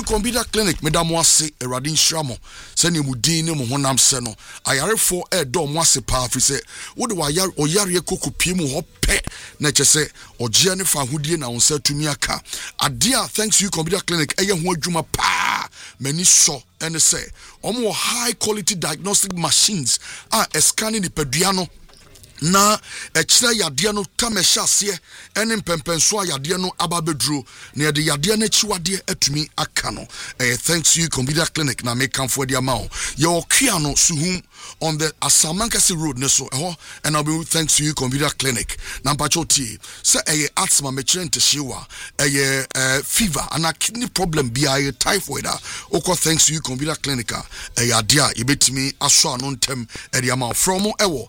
Computer Clinic medamo ase Eradin Shramo sene mudin ne mo honam se no ayarefo do mo ase pa fi se wo de oyare kokopie mu ho pe na chese ogia ne fa hodie na wonsa tumi aka ade a thanks you Computer Clinic eye ho adwuma pa mani so ene se omo high quality diagnostic machines scanning the peduano na ekira yade no tamehya ase ene mpempenso yade no ababedro na de yade na chiwade atumi aka no thanks you Computer Clinic na make come for the amount your kia no suhum on the Asamankasi road neso and I'll be thanks to you Computer Clinic number 20 say asthma mechirente shiwa fever and a kidney problem be typhoid oko thanks to you Computer Clinic dia ibetimi aso anontem e the amount from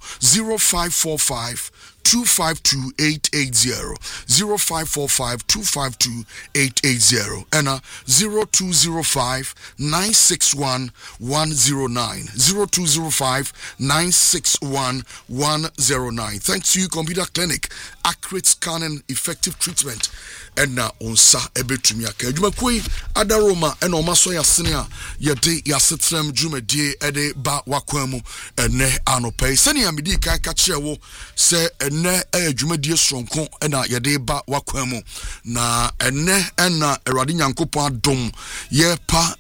0545 252-880 0545-252-880 and 0205-961-109 0205-961-109. Thanks to you Computer Clinic, accurate scanning, effective treatment and na onsa ebetumi aka adwuma koi adaroma and omaso ya senia yede ya setrem dwumadie ede ba wakwamu ene anopai sene ya medi kai ka chewo se ene adwumadie sonko ena yede ba wakwamu na ene ena Awurade Nyankopon adom ye pa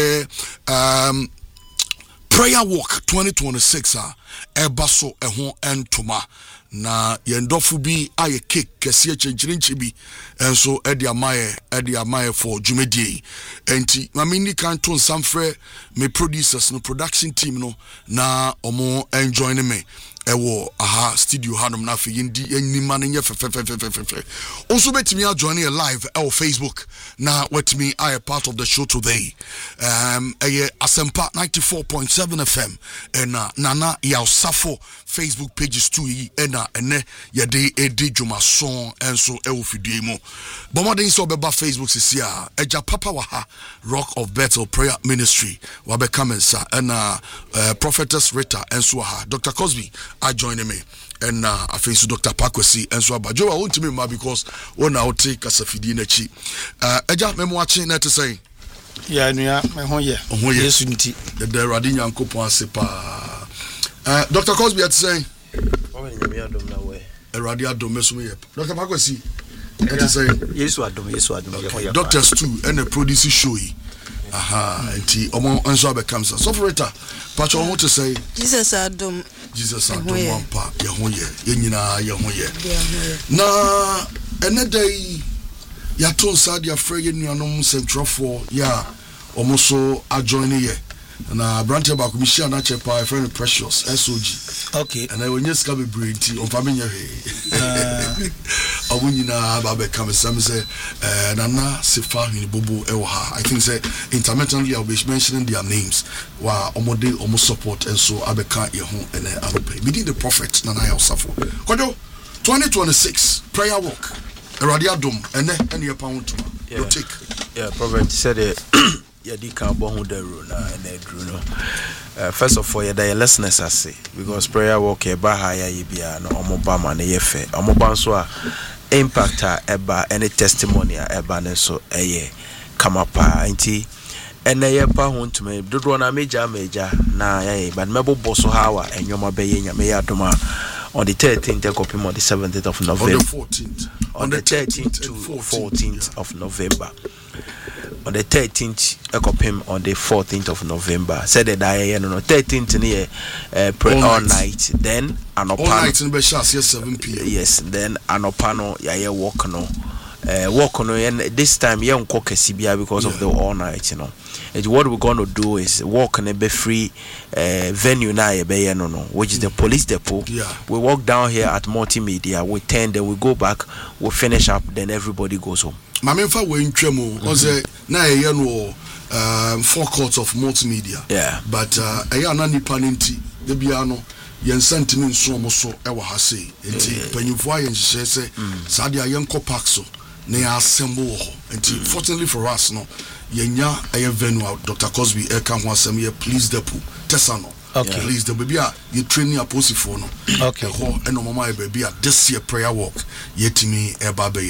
prayer walk 2026 ebaso eho entoma na yendofu bi aye cake kese chenchirinchi bi enso edi amaye for dwumedie enti mamini kan ton samfre me producers no production team no na omo enjoy me ewo studio hanum na fe yindi enima ne fe also betimi a join here live on Facebook na wetimi I part of the show today Asempa 94.7 FM and nana ya safo Facebook pages too ena ene yede edi dwuma son enso ewo fidie mo bomoden so beba Facebook sisia eja papa wa ha Rock of Bethel Prayer Ministry wa be kamensa and Prophetess Rita enso ha Dr. Cosby I join me and I face Dr. Pakwesi and so abajo I want to me because one out take kasafidi na chi eja memo achi na to say ya nua me ho ye Yesu nti the Awurade Nyankopon asepa Dr. Cosby at say Awurade adom so me Dr. Pakwesi at say Yesu adom doctors too and the produce show yi enti omo enso abekam so for Rita patch I want to say Jesus adom wampa ye ho ye nyina ye ho ye na ene day ya ton sad ya frey nuanom sentrofo ya omo so ajoin ye na branch ba ko mi share na chepa friend Precious SOG okay and I when you ska be brenti on famenya he awunyina ba be kam sam say nana sefa hini bobo ewo ha I think say intermittently I'll be mentioning their names wa omode omo support and so abeka ye ho ene arope be the prophet nana ya osafo kojo 2026 prayer walk Awurade adom ene ye pound to your take prophet said yadi kan bo hu daru na ene dru no first of all yada listeners ase because prayer walk e ba ha ya bia na omoba ma na yefe omoba so a impact eba any testimony eba ne so eye kamapa nti ene ye pa hu ntuma dodo na meja na ya but mebo boso hawa enyoma be ye nyame ya doma on the 13th on the 17th of November on the 13th to 14th of November on the 13th on the 14th of November said that I no 13th near pray all night then all night in Beshas 7 p.m. yes then anopano ya walk no and this time you don't cook because of the all night and what we're going to do is walk in a be free venue now which is the police depot. We walk down here at Multimedia, we turn, then we go back, we finish up, then everybody goes home. Mamemfa we ntwemo oze na ye no four courts of Multimedia but eya na nipa nti de bia no yen sentiment nso mo so e wa ha sei enti panyimfo ayen hye se sade ayen ko park so na ya assemble ho enti fortunately for us no yenya ayen venue Dr. Cosby e kan ho asem ye please depo tesano okay please the baby you training apostle no okay ho eno mama e baby this year prayer walk yetimi e ba be ye no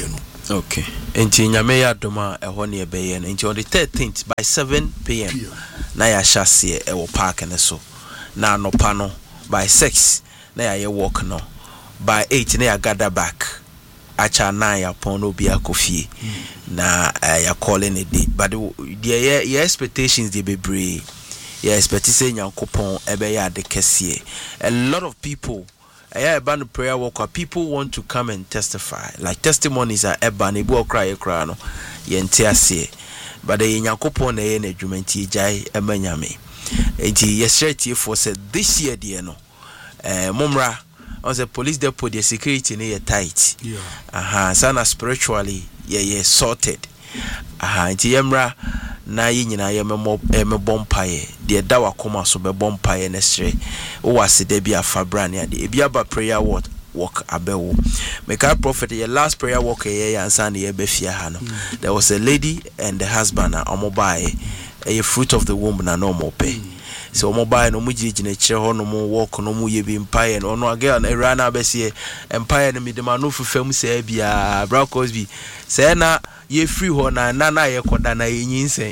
Okay. Enti nyame ya doma ehɔ ne ebeye no. Enti on the 13th by 7 p.m. na ya hyase ɛwɔ park ne so. Na anopa no by 6 na ya walk no. By 8 na ya gather back. Acha 9 ya pon obi akofie. Na ya calling a day. But the expectations they be brave. Yeah, expect say Nyankopon ebeye ade kese. A lot of people about the prayer walker, people want to come and testify. Like testimonies are eban ebu okra ekra no yente ase. But the Nyankopon na ye na dwumenti jai emanyame. Enti yesterday for said this year dear no. Mumra on the police depot the security ne tight. Yeah. Sana spiritually ye sorted. Enti yemra na yi nyina ye mebɔ mpae de da wakoma so bɛbɔ mpae nesre wo wase da bi afabra ne ade ebi aba prayer walk abewo meka prophet your last prayer walk ye ansa na ye befia ha no there was a lady and the husband na omobae a fruit of the womb na no mo pe so omobae no mugigina kire ho no mo walk no mo ye bi mpae no no aga na era na abesie mpae no midema no fufam se bia bra Cosby se na ye free ho na ye koda na ye nyinsen.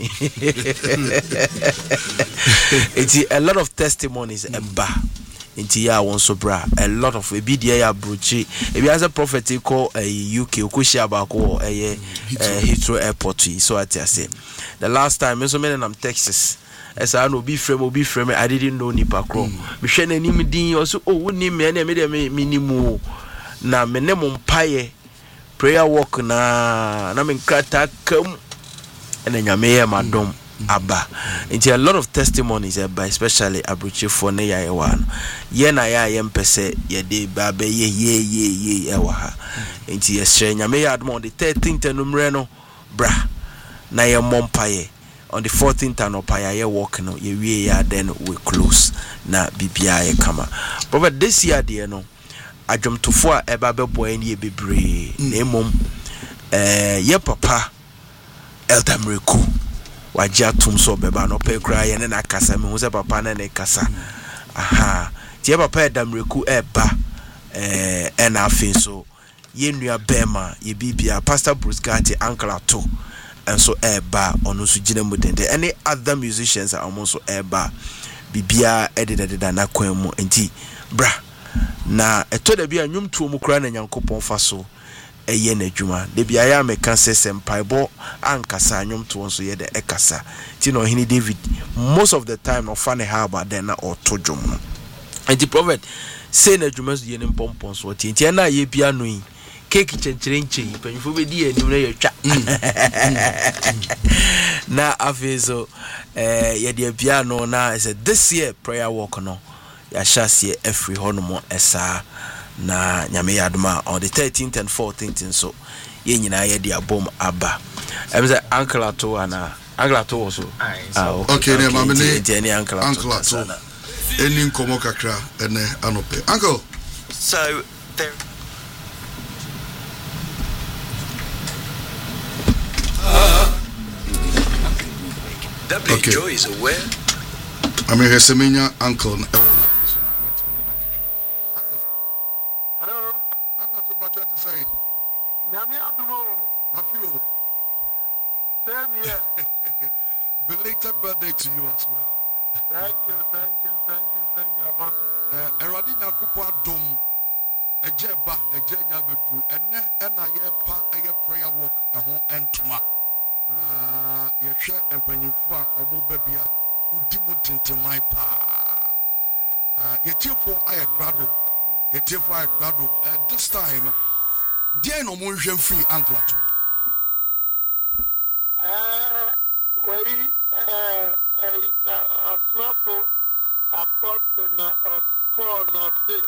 It's a lot of testimonies eba into ya won so bra a lot of ebi dia ya brochi ebi as a prophet call UK okoshia ba ko Heathrow airport so at say the last time so many am Texas as I no be frame I didn't know nipa kro me hwe na nim din also oh woni me na me de minimu na me ne mo mpaye prayer walk na menkrata kam and nyame madom aba into a lot of testimonies by especially abruchi for ne ya ewan ye na ya yempese ye de ba be ye ewa ha into yesre nyame ya adom on the 13th numre no bra na ye mompaye on the 14th anopa ye walk no ye wie ya then we close na bibia ye kama but this year de no adwomtofo a eba beboy ne bebre na emom ye papa Eldamreku wajia tumso beba no pe kra ye ne na kasa me hu se papa na ne kasa tie papa Eldamreku eba na afin so ye nua bema ye bibia Pastor Bruce Gatti uncle ato enso eba ono so gina mu dende any other musicians are almost eba bibia ededa na kwan mu enti bra na eto da bia nwumtuo mu kra na Nyankopon fa so eye na adwuma de bia ya meka sesem paibo ankasa nwumtuo so ye de ekasa ti no hini David most of the time no funny how about then na otodwom no enti prophet say na adwuma so ye ne pompon so ti enti na ye bia no yi cake chencherenche panfo be di anim na ye twa na afezo ye de bia no na say this year prayer walk no ya shasie every honomo esa na nyame yadoma on the 13th and 14th so ye nyina ye dia bom aba em say uncle ato ana uncle ato also okay ne mama ne uncle ato eni nkomo kakra ene anope uncle so there okay. Joy is aware. I mean, Hesemenya uncle. Hello. I'm not too bad to say. Nami Abdul. Mafio. Same here. Belated birthday to you as well. Thank you, Apostle. Eradi Nyankopon adom. Ejeba, ejenya bedru. Ene na ye pa eye prayer walk eho entuma. Na yehwe empanyimfo a omo babia udi mu tentemai pa yetifo aye krado this time dia no mo hwe free anklato Apostle na Paul na say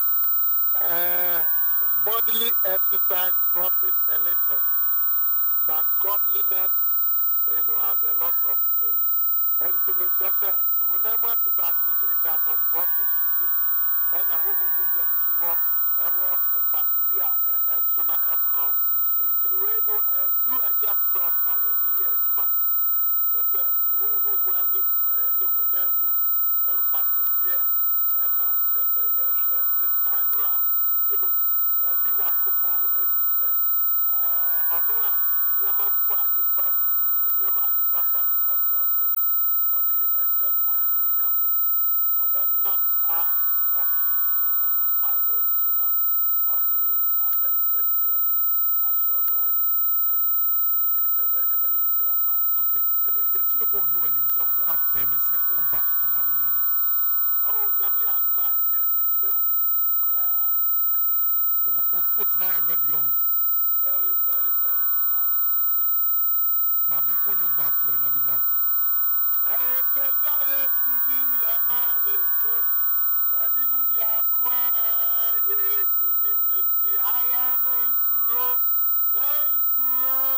bodily exercise profits a little, but godliness has a lot of and to me when I'm exercising it has some profit and I hope we are not sure and Pasudia as soon as a crown into the way no through a jack fraud now you're Juma just who any and Pasudia and just a year this time round you know I think Uncle Paul said Ono a nneɛma mpo a nipa mbu nneɛma a nipa fa ne nkwasiasɛm ɔde ɛhyɛ ne ho anuonyam no ɔbɛnam saa wɔki so ɛne mpaebɔ yi so na ɔde ayɛ nsɛnkyerɛnne ahyɛ ɔno a ne din anuonyam nti megye di sɛ ɛbɛyɛ nhyira paa. Okay, ɛne yɛtie fo ɔhwɛ w'anim sɛ wobɛ afɛme sɛ ɔba anaa wonya mma. Nyame yɛ adom a yɛgyina mu gidigidi koraa. Wo foot na yɛ ready on. Very, very, very smart. Mame wonyom baako ɛ na menya wo kwae. Pẹja Yesu din yẹ máa ní so, yẹdi nu di akwa yẹ dunim enti aya mensuro.